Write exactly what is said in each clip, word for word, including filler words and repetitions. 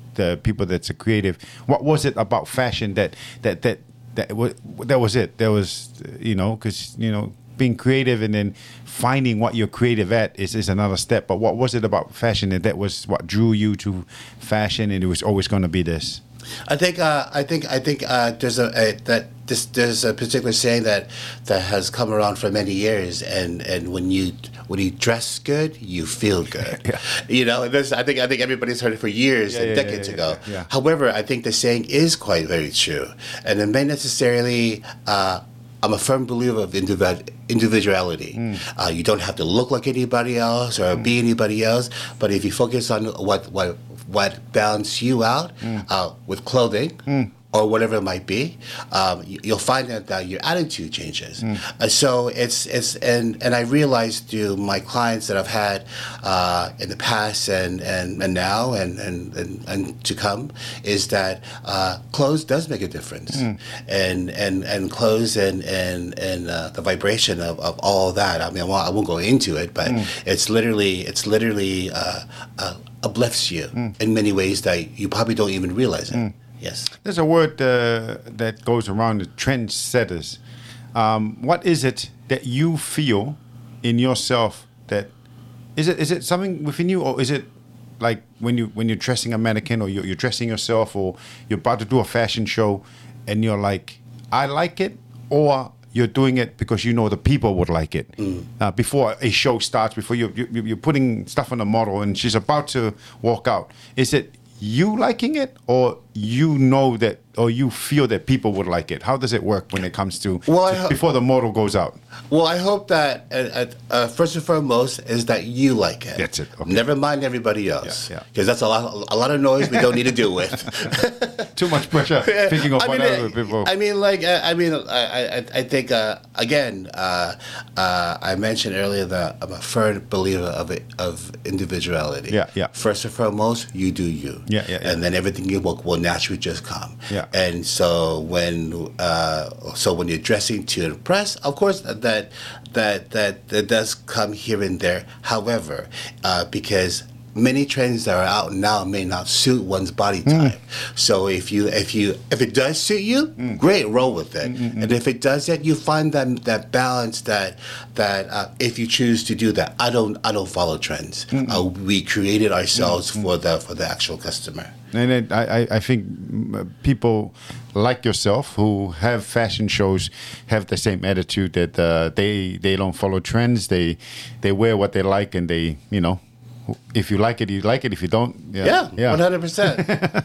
the people that's a creative. What was it about fashion that that that that was that was it? There was, you know, because you know, being creative and then finding what you're creative at is, is another step. But what was it about fashion that that was what drew you to fashion, and it was always going to be this? I think uh, I think I think uh, there's a, a that this there's a particular saying that that has come around for many years, and, and when you when you dress good, you feel good. Yeah. You know, this, I think I think everybody's heard it for years yeah, and yeah, decades yeah, yeah, ago. Yeah, yeah. However, I think the saying is quite very true, and it may necessarily. Uh, I'm a firm believer of individ- individuality. Mm. Uh, you don't have to look like anybody else or mm. be anybody else, but if you focus on what what what balances you out mm. uh, with clothing mm. or whatever it might be, um, you, you'll find that, that your attitude changes. Mm. Uh, so it's it's and, and I realized through my clients that I've had uh, in the past and, and, and now and, and, and, and to come is that uh, clothes does make a difference, mm. and and and clothes and and and uh, the vibration of, of all that. I mean, I won't, I won't go into it, but mm. it's literally it's literally uh, uh, uplifts you mm. in many ways that you probably don't even realize it. Mm. Yes. There's a word uh, that goes around, the trendsetters. Um, what is it that you feel in yourself that is it is it something within you, or is it like when you when you're dressing a mannequin, or you're, you're dressing yourself, or you're about to do a fashion show, and you're like, I like it, or you're doing it because you know the people would like it. Mm. Uh, before a show starts, before you, you you're putting stuff on a model and she's about to walk out, is it you liking it, or you know that, or you feel that people would like it? How does it work when it comes to, well, to ho- before the model goes out? Well, I hope that uh, uh, first and foremost is that you like it. That's it. Okay. Never mind everybody else, because yeah, yeah. that's a lot, a lot of noise we don't need to deal with. Too much pressure. Thinking of I what mean, other people. I mean, like, uh, I mean, I, I, I think uh, again, uh, uh, I mentioned earlier that I'm a firm believer of it, of individuality. Yeah, yeah. First and foremost, you do you. Yeah, yeah. yeah. And then everything you will, will naturally just come. Yeah. And so when uh, so when you're dressing to impress, of course that that that that does come here and there. However, uh, because many trends that are out now may not suit one's body type. Mm. So if you if you if it does suit you, mm. great, roll with it. Mm-hmm. And if it doesn't, you find that that balance that that uh, if you choose to do that, I don't I don't follow trends. Mm-hmm. Uh, we created ourselves mm-hmm. for the for the actual customer. And it, I, I think people like yourself who have fashion shows have the same attitude that uh, they they don't follow trends. They they wear what they like, and they, you know, if you like it, you like it. If you don't, yeah, yeah, one hundred percent.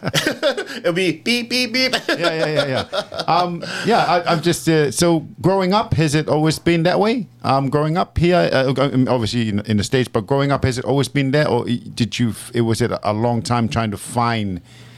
It'll be beep beep beep. yeah, yeah, yeah, yeah. Um, yeah, I, I'm just uh, so growing up. Has it always been that way? Um, growing up here, uh, obviously in, in the States, but growing up, has it always been there, or did you? It was it a long time trying to find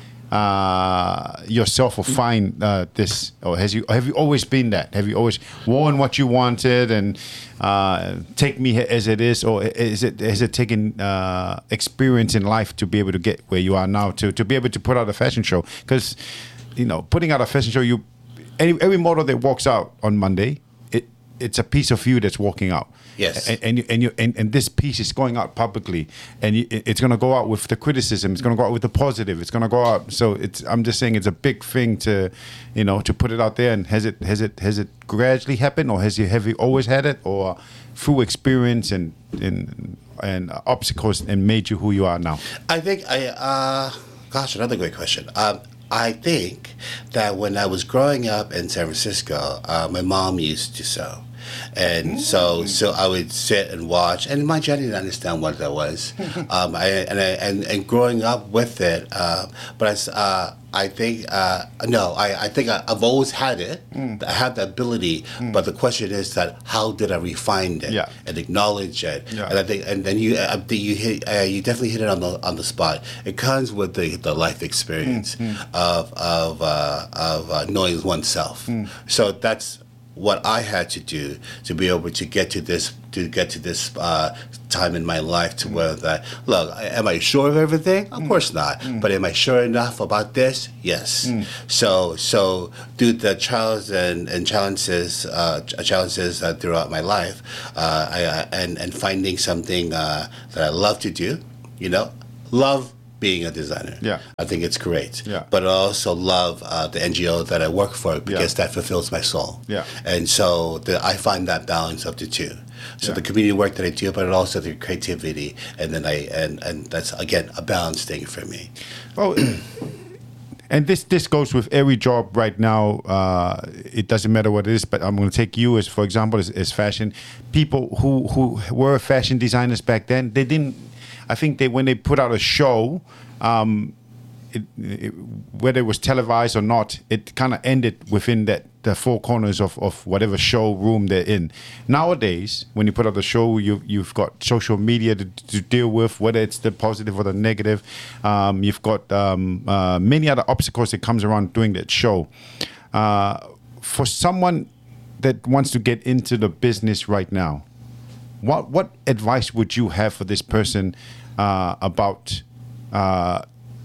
uh, yourself, or find uh, this, or has you have you always been that? Have you always worn what you wanted and uh, take me as it is, or is it has it taken uh, experience in life to be able to get where you are now, to to be able to put out a fashion show? Because you know, putting out a fashion show, you any, every model that walks out on Monday, it it's a piece of you that's walking out. Yes, and and you, and, you, and and this piece is going out publicly, and you, it's going to go out with the criticism. It's going to go out with the positive. It's going to go out. So it's. I'm just saying it's a big thing to, you know, to put it out there. And has it has it has it gradually happened, or has you have you always had it, or through experience and and and obstacles and made you who you are now? I think I. Uh, gosh, another great question. Um, I think that when I was growing up in San Francisco, uh, my mom used to sew. And so, so I would sit and watch, and mind you, I didn't understand what that was. um, I, and, I, and and growing up with it, uh, but I, uh, I think uh, no, I, I think I, I've always had it. Mm. I have the ability, mm. but the question is that how did I refine it yeah. and acknowledge it? Yeah. And I think, and then you, I think you hit, uh, you definitely hit it on the on the spot. It comes with the, the life experience mm. of of uh, of uh, knowing oneself. Mm. So that's what I had to do to be able to get to this to get to this uh, time in my life to mm. where that look, am I sure of everything? Of mm. course not. Mm. But am I sure enough about this? Yes. Mm. So so due to the trials and, and challenges uh, challenges uh, throughout my life, uh, I, uh, and and finding something uh, that I love to do, you know, love being a designer. Yeah. I think it's great. Yeah. But I also love uh, the N G O that I work for because Yeah. that fulfills my soul. Yeah. And so the, I find that balance of the two. So Yeah. the community work that I do, but also the creativity, and then I and and that's again a balance thing for me. Well, and this this goes with every job right now. Uh, it doesn't matter what it is, but I'm going to take you as, for example, as, as fashion people who who were fashion designers back then. They didn't. I think they when they put out a show. Um, It, it, whether it was televised or not, it kind of ended within that the four corners of, of whatever showroom they're in. Nowadays, when you put out a show, you, you've got social media to, to deal with, whether it's the positive or the negative. Um, you've got um, uh, many other obstacles that comes around doing that show. Uh, for someone that wants to get into the business right now, what what advice would you have for this person uh, about uh,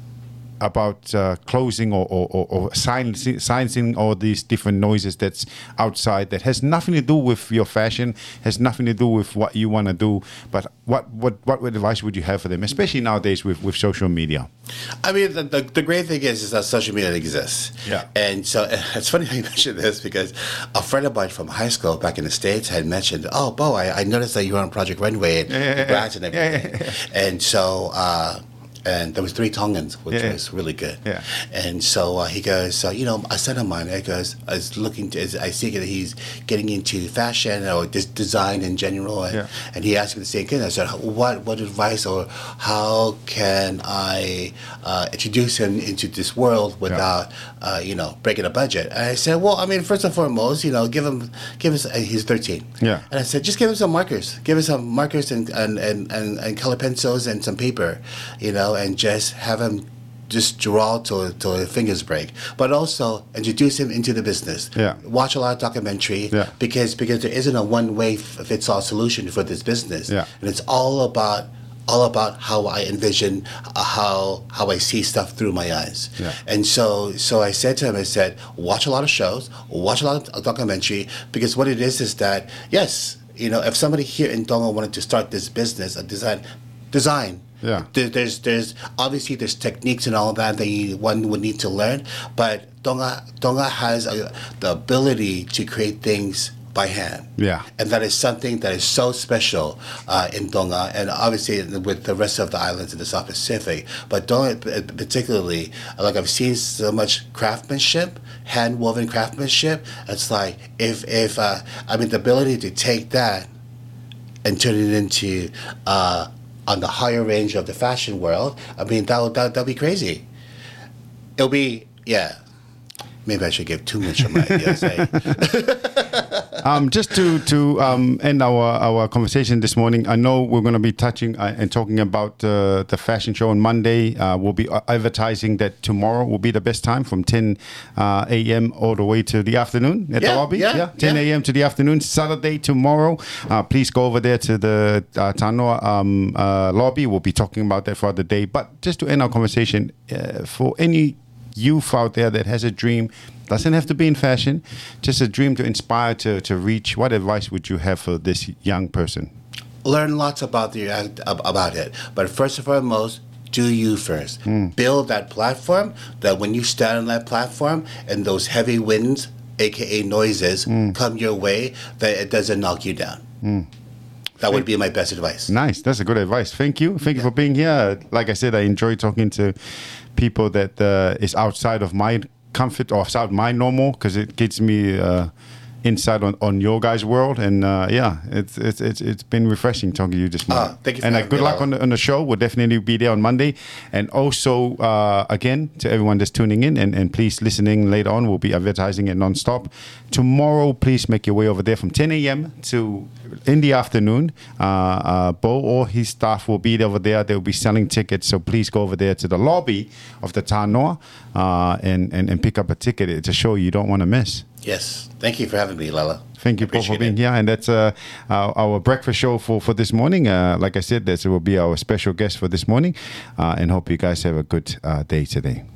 about uh, closing or, or, or, or silencing, silencing all these different noises that's outside that has nothing to do with your fashion, has nothing to do with what you want to do, but what, what, what advice would you have for them, especially nowadays with, with social media? I mean, the, the, the great thing is, is that social media exists. Yeah. And so it's funny how you mentioned this because a friend of mine from high school back in the States had mentioned, oh, Bo, I, I noticed that you were on Project Runway and Yeah, yeah, yeah. brands and everything. Yeah, yeah, yeah. And so... Uh, and there was three Tongans, which Yeah. was really good. Yeah. And so uh, he goes, uh, you know, a son of mine, I goes, I was looking to, I see that he's getting into fashion or des- design in general, and, Yeah. and he asked me the same thing. I said, what what advice or how can I uh, introduce him into this world without, uh, you know, breaking a budget? And I said, well, I mean, first and foremost, you know, give him, give us. Uh, he's thirteen. Yeah. And I said, just give him some markers, give him some markers and and, and, and and color pencils and some paper, you know, and just have him just draw till till his fingers break, but also introduce him into the business. Yeah. Watch a lot of documentary. Yeah. Because because there isn't a one way fits all solution for this business. Yeah. And it's all about all about how I envision uh, how how I see stuff through my eyes. Yeah. And so so I said to him, I said, watch a lot of shows, watch a lot of documentary, because what it is is that yes, you know, if somebody here in Tonga wanted to start this business, a design design. Yeah. There, there's there's obviously there's techniques and all that that you, one would need to learn, but Tonga Tonga has a, the ability to create things by hand. Yeah. And that is something that is so special uh, in Tonga, and obviously with the rest of the islands in the South Pacific. But Tonga particularly, like I've seen so much craftsmanship, hand woven craftsmanship. It's like if if uh, I mean the ability to take that and turn it into uh, on the higher range of the fashion world, I mean, that'll, that'll, that'll be crazy. It'll be, yeah. Maybe I should give too much of my ideas, eh? Um, just to to um, end our, our conversation this morning, I know we're going to be touching uh, and talking about uh, the fashion show on Monday. Uh, we'll be advertising that tomorrow will be the best time from ten uh, a.m. all the way to the afternoon at Yeah, the lobby. yeah, ten yeah. a.m. to the afternoon, Saturday tomorrow. Uh, please go over there to the uh, Tanoa um, uh, lobby. We'll be talking about that throughout the day. But just to end our conversation, uh, for any youth out there that has a dream, doesn't have to be in fashion, just a dream to inspire, to, to reach, what advice would you have for this young person? Learn lots about the about it, but first and foremost, do you first. Mm. Build that platform that when you stand on that platform and those heavy winds, aka noises, Mm. come your way, that it doesn't knock you down. Mm. That would be my best advice. Nice. That's a good advice. Thank you. Thank you for being here. Like I said, I enjoy talking to people that uh, is outside of my comfort or outside my normal, because it gives me uh, insight on, on your guys' world. And uh, yeah, it's, it's it's it's been refreshing talking to you this morning. Ah, thank you for and uh, having good me, luck Lalo. on the, on the show. We'll definitely be there on Monday. And also, uh, again, to everyone that's tuning in and, and please listening later on, we'll be advertising it nonstop. Tomorrow, please make your way over there from ten a.m. to in the afternoon. Uh, uh, Bo or his staff will be over there. They'll be selling tickets. So please go over there to the lobby of the Tanoa uh, and, and, and pick up a ticket. It's a show you don't want to miss. Yes. Thank you for having me, Lala. Thank you, Paul, for Appreciate being it. here. And that's uh, our, our breakfast show for, for this morning. Uh, like I said, this will be our special guest for this morning. Uh, and hope you guys have a good uh, day today.